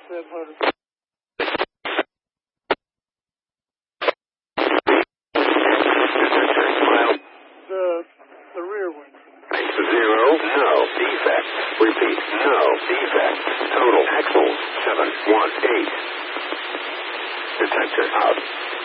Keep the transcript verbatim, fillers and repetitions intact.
seven hundred. The, the rear one. Zero, no defect. Repeat, no defect. Total axles, seven one eight. Detector out.